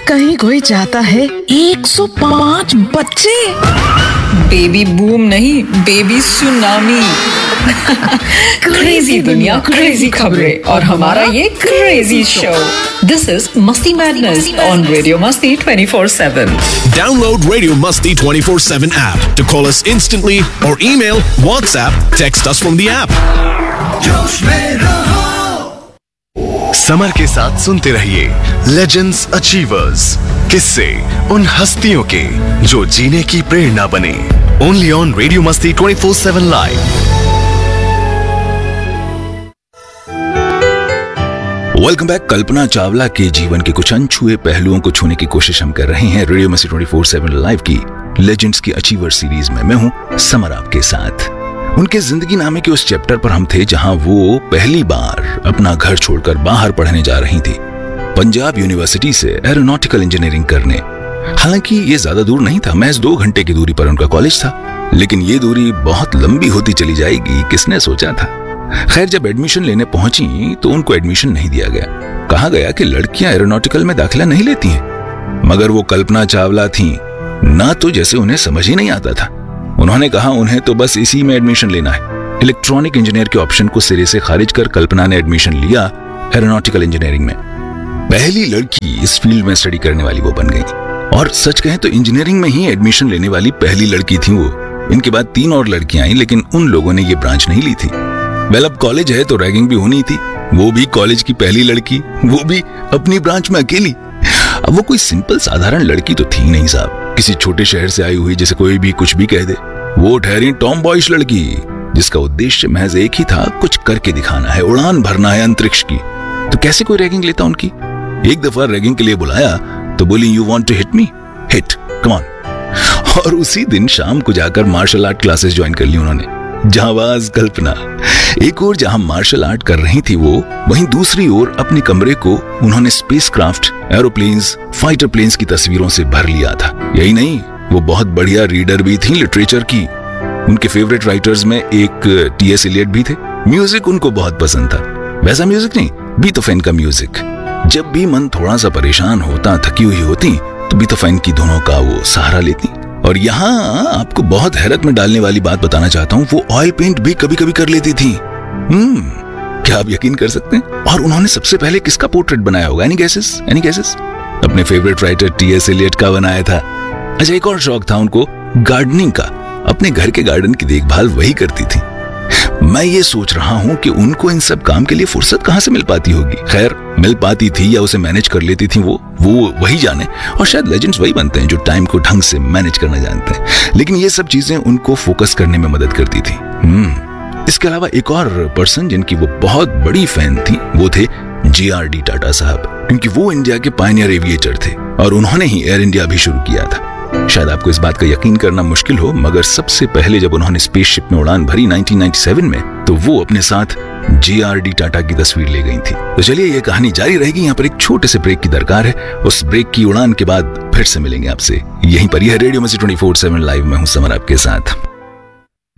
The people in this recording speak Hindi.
कहीं कोई चाहता है 105 बच्चे। बेबी बूम नहीं, बेबी सुनामी। क्रेजी दुनिया, क्रेजी खबरें और हमारा ये क्रेजी शो। दिस इज मस्ती मैडनेस ऑन रेडियो मस्ती 24/7। Download Radio Masti 24/7 app to call us instantly or email, WhatsApp, text us from the app. जोश में रहो। समर के साथ सुनते रहिए लेजेंड्स अचीवर्स, किस्से उन हस्तियों के जो जीने की प्रेरणा बने। ओनली ऑन रेडियो मस्ती 24/7 live. Welcome back. Kalpana Chawla के जीवन के कुछ अनछुए पहलुओं को छूने की कोशिश हम कर रहे हैं रेडियो मस्ती 24/7 लाइव की लेजेंड्स की अचीवर सीरीज में। मैं हूं समर आपके साथ। उनके जिंदगी नामे के उस चैप्टर पर हम थे जहां वो पहली बार अपना घर छोड़कर बाहर पढ़ने जा रही थी, पंजाब यूनिवर्सिटी से एरोनॉटिकल इंजीनियरिंग करने। हालांकि ये ज्यादा दूर नहीं था, महज 2 घंटे की दूरी पर उनका कॉलेज था, लेकिन ये दूरी बहुत लंबी होती चली जाएगी, किसने सोचा था। खैर, जब एडमिशन लेने पहुंची तो उनको एडमिशन नहीं दिया गया। कहा गया कि लड़कियां एरोनॉटिकल में दाखिला नहीं लेती हैं। मगर वो कल्पना चावला थीं, ना तो जैसे उन्हें समझ ही नहीं आता था। उन्होंने कहा उन्हें तो बस इसी में एडमिशन लेना है। इलेक्ट्रॉनिक इंजीनियर के ऑप्शन को सिरे से खारिज कर कल्पना ने एडमिशन लिया एरोनॉटिकल इंजीनियरिंग में। पहली लड़की इस फील्ड में स्टडी करने वाली वो बन गई, और सच कहें तो इंजीनियरिंग में ही एडमिशन लेने वाली पहली लड़की थी वो। इनके बाद 3 और लड़कियां आई, लेकिन उन लोगों ने ये ब्रांच नहीं ली थी। वेल, अब कॉलेज है तो रैगिंग भी होनी थी। वो भी कॉलेज की पहली लड़की, वो भी अपनी ब्रांच में अकेली। अब वो कोई सिंपल साधारण लड़की तो थी नहीं साहब, किसी छोटे शहर से आई हुई जिसे कोई भी कुछ भी कह दे। वो ठहरी टॉम बॉयश लड़की, जिसका उद्देश्य महज एक ही था, कुछ करके दिखाना है, उड़ान भरना है अंतरिक्ष की। तो कैसे कोई रैगिंग लेता उनकी। एक दफा रैगिंग के लिए बुलाया तो बोली, you want to hit me, hit, come on. और उसी दिन शाम को जाकर मार्शल आर्ट क्लासेस ज्वाइन कर ली उन्होंने। जांबाज कल्पना। एक ओर जहां मार्शल आर्ट कर रही थी वो, वहीं दूसरी ओर अपने कमरे को उन्होंने स्पेसक्राफ्ट, एरोप्लेन्स, फाइटर प्लेन्स की तस्वीरों से भर लिया था। यही नहीं, वो बहुत बढ़िया रीडर भी थी लिटरेचर की। उनके फेवरेट राइटर्स में एक टी.एस. एलियट भी थे। म्यूजिक उनको बहुत पसंद था, वैसा म्यूजिक नहीं, बीथोफेन का म्यूजिक। जब भी मन थोड़ा सा परेशान होता, थकी हुई होती, तो बीथोफेन की धुनों का वो सहारा लेती। और यहाँ आपको बहुत हैरत में डालने वाली बात बताना चाहता हूँ, वो ऑयल पेंट भी कभी कभी कर लेती थी। क्या आप यकीन कर सकते हैं? और उन्होंने सबसे पहले किसका पोर्ट्रेट बनाया होगा? Any guesses? Any guesses? अपने फेवरेट राइटर टी.एस. एलियट का बनाया था। अच्छा, एक और शौक था उनको, गार्डनिंग का। अपने घर के गार्डन की देखभाल वही करती थी। मैं ये सोच रहा हूँ कि उनको इन सब काम के लिए फुर्सत कहाँ से मिल पाती होगी। खैर, मिल पाती थी या उसे मैनेज कर लेती थी वो वही जाने। और शायद लेजेंड्स वही बनते हैं जो टाइम को ढंग से मैनेज करना जानते हैं। लेकिन ये सब चीजें उनको फोकस करने में मदद करती थी। इसके अलावा एक और पर्सन जिनकी वो बहुत बड़ी फैन थी, वो थे J.R.D. टाटा साहब, क्योंकि वो इंडिया के पायनियर एविएटर थे और उन्होंने ही एयर इंडिया भी शुरू किया था। शायद आपको इस बात का यकीन करना मुश्किल हो, मगर सबसे पहले जब उन्होंने स्पेसशिप में उड़ान भरी 1997 में, तो वो अपने साथ J.R.D. टाटा की तस्वीर ले गई थी। तो चलिए, ये कहानी जारी रहेगी। यहाँ पर एक छोटे से ब्रेक की दरकार है। उस ब्रेक की उड़ान के बाद फिर से मिलेंगे आपसे यहीं पर। यह रेडियो मस्ती 24/7 लाइव में हूँ समर आपके साथ।